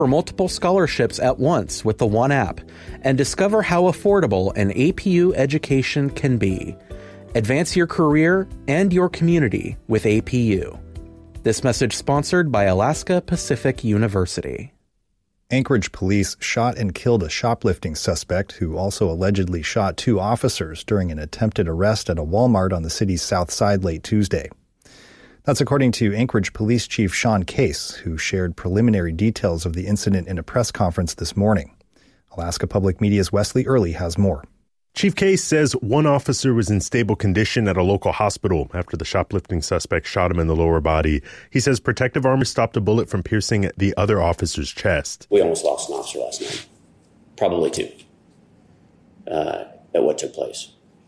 For multiple scholarships at once with the One app and discover how affordable an APU education can be. Advance your career and your community with APU. This message sponsored by Alaska Pacific University. Anchorage police shot and killed a shoplifting suspect who also allegedly shot 2 officers during an attempted arrest at a Walmart on the city's south side late Tuesday. That's according to Anchorage Police Chief Sean Case, who shared preliminary details of the incident in a press conference this morning. Alaska Public Media's Wesley Early has more. Chief Case says one officer was in stable condition at a local hospital after the shoplifting suspect shot him in the lower body. He says protective armor stopped a bullet from piercing the other officer's chest. We almost lost an officer last night, probably 2, at what took place.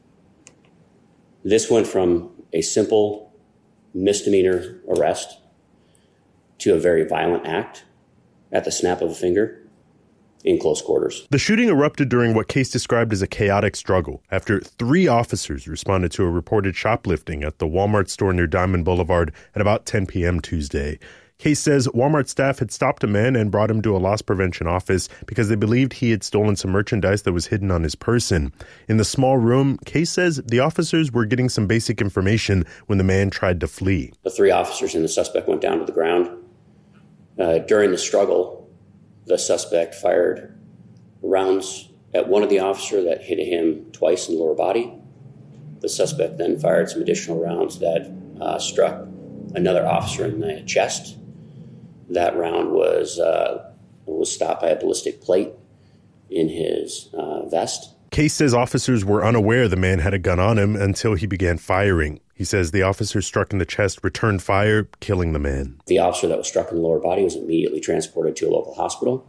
This went from a simple misdemeanor arrest to a very violent act at the snap of a finger in close quarters. The shooting erupted during what Case described as a chaotic struggle after 3 officers responded to a reported shoplifting at the Walmart store near Diamond Boulevard at about 10 p.m. Tuesday. Case says Walmart staff had stopped a man and brought him to a loss prevention office because they believed he had stolen some merchandise that was hidden on his person. In the small room, Case says the officers were getting some basic information when the man tried to flee. The 3 officers and the suspect went down to the ground. During the struggle, the suspect fired rounds at one of the officers that hit him twice in the lower body. The suspect then fired some additional rounds that struck another officer in the chest. That round was stopped by a ballistic plate in his vest. Case says officers were unaware the man had a gun on him until he began firing. He says the officer struck in the chest returned fire, killing the man. The officer that was struck in the lower body was immediately transported to a local hospital.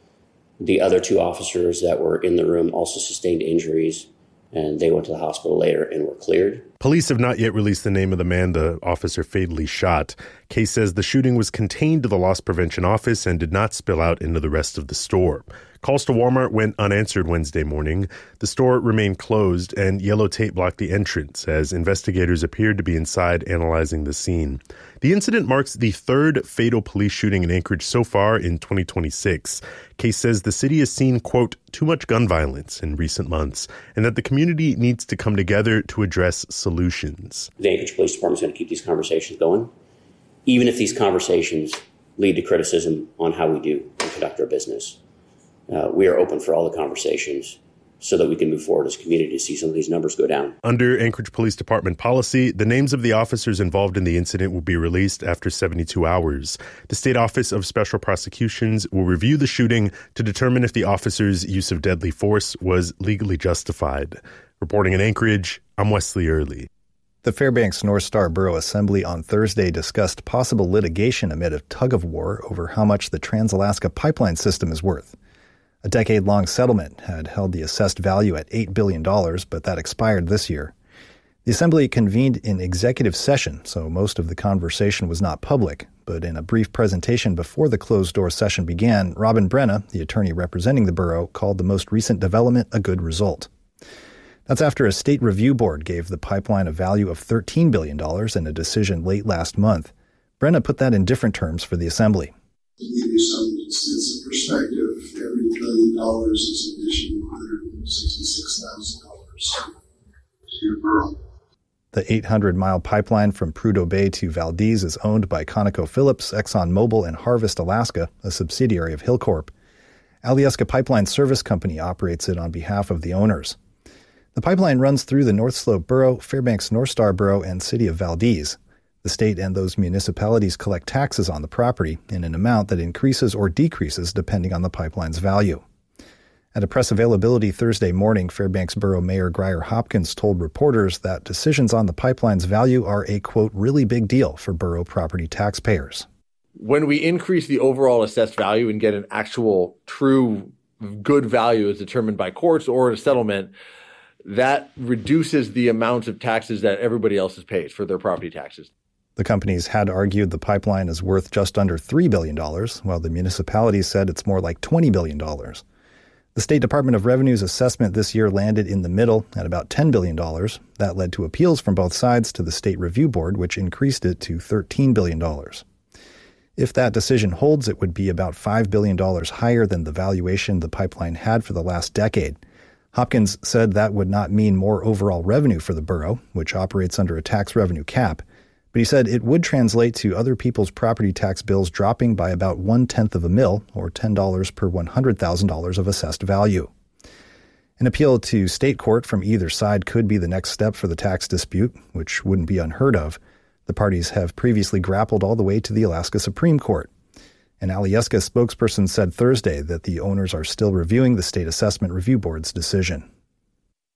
The other 2 officers that were in the room also sustained injuries, and they went to the hospital later and were cleared. Police have not yet released the name of the man the officer fatally shot. Case says the shooting was contained to the loss prevention office and did not spill out into the rest of the store. Calls to Walmart went unanswered Wednesday morning. The store remained closed and yellow tape blocked the entrance as investigators appeared to be inside analyzing the scene. The incident marks the 3rd fatal police shooting in Anchorage so far in 2026. Case says the city has seen, quote, too much gun violence in recent months and that the community needs to come together to address solutions. The Anchorage Police Department is going to keep these conversations going, even if these conversations lead to criticism on how we do and conduct our business. We are open for all the conversations so that we can move forward as a community to see some of these numbers go down. Under Anchorage Police Department policy, the names of the officers involved in the incident will be released after 72 hours. The State Office of Special Prosecutions will review the shooting to determine if the officers' use of deadly force was legally justified. Reporting in Anchorage, I'm Wesley Early. The Fairbanks North Star Borough Assembly on Thursday discussed possible litigation amid a tug-of-war over how much the Trans-Alaska Pipeline System is worth. A decade-long settlement had held the assessed value at $8 billion, but that expired this year. The Assembly convened in executive session, so most of the conversation was not public. But in a brief presentation before the closed-door session began, Robin Brenna, the attorney representing the borough, called the most recent development a good result. That's after a state review board gave the pipeline a value of $13 billion in a decision late last month. Brenna put that in different terms for the Assembly. To give you some sense of perspective, every $1 billion is an additional $166,000 to your borough. The 800-mile pipeline from Prudhoe Bay to Valdez is owned by ConocoPhillips, ExxonMobil, and Harvest Alaska, a subsidiary of Hilcorp. Alyeska Pipeline Service Company operates it on behalf of the owners. The pipeline runs through the North Slope Borough, Fairbanks North Star Borough, and city of Valdez. The state and those municipalities collect taxes on the property in an amount that increases or decreases depending on the pipeline's value. At a press availability Thursday morning, Fairbanks Borough Mayor Grier Hopkins told reporters that decisions on the pipeline's value are a, quote, really big deal for borough property taxpayers. When we increase the overall assessed value and get an actual true good value as determined by courts or a settlement, that reduces the amount of taxes that everybody else pays for their property taxes. The companies had argued the pipeline is worth just under $3 billion, while the municipalities said it's more like $20 billion. The State Department of Revenue's assessment this year landed in the middle at about $10 billion. That led to appeals from both sides to the State Review Board, which increased it to $13 billion. If that decision holds, it would be about $5 billion higher than the valuation the pipeline had for the last decade. Hopkins said that would not mean more overall revenue for the borough, which operates under a tax revenue cap, but he said it would translate to other people's property tax bills dropping by about 1/10 of a mil, or $10 per $100,000 of assessed value. An appeal to state court from either side could be the next step for the tax dispute, which wouldn't be unheard of. The parties have previously grappled all the way to the Alaska Supreme Court. An Alyeska spokesperson said Thursday that the owners are still reviewing the State Assessment Review Board's decision.